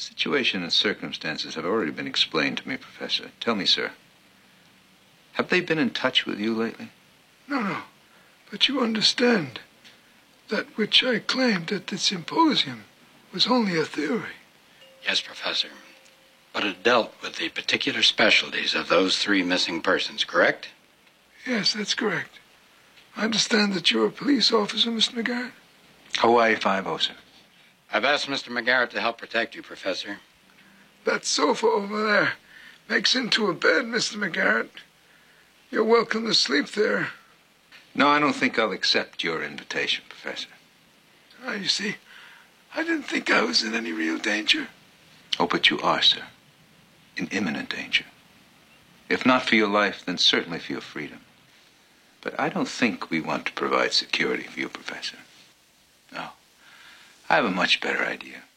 situation and circumstances have already been explained to me, Professor. Tell me, sir, have they been in touch with you lately? No. But you understand that which I claimed at the symposium was only a theory. Yes, Professor. But it dealt with the particular specialties of those three missing persons, correct? Yes, that's correct. I understand that you're a police officer, Mr. McGarrett. Hawaii 5-0, sir. I've asked Mr. McGarrett to help protect you, Professor. That sofa over there makes into a bed, Mr. McGarrett. You're welcome to sleep there. No, I don't think I'll accept your invitation, Professor. You see, I didn't think I was in any real danger. Oh, but you are, sir. In imminent danger. If not for your life, then certainly for your freedom. But I don't think we want to provide security for you, Professor. No. I have a much better idea.